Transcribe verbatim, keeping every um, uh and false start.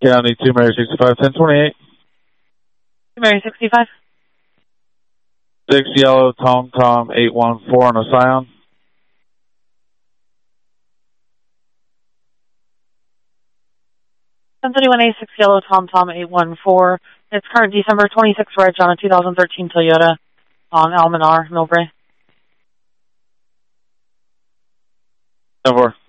County two, Mary sixty-five, ten twenty-eight. Mary sixty-five. six Yellow, Tom Tom eight one four on a Scion. ten thirty-one A, six Yellow, Tom Tom eight one four. It's current December twenty-sixth reg on a two thousand thirteen Toyota on Almanar, Millbrae. ten four.